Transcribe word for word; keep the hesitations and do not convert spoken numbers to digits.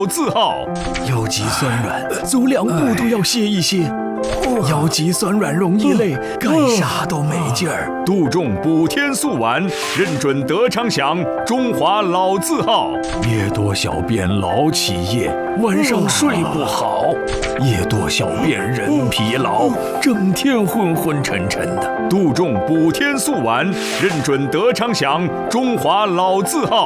字号。 腰脊酸软，走两步都要歇一歇。腰脊酸软容易累，干啥都没劲儿。 杜仲补天素丸，认准德昌祥，中华老字号。 夜多小便老起夜，晚上睡不好。夜多小便人疲劳，整天昏昏沉沉的。 杜仲补天素丸，认准德昌祥，中华老字号。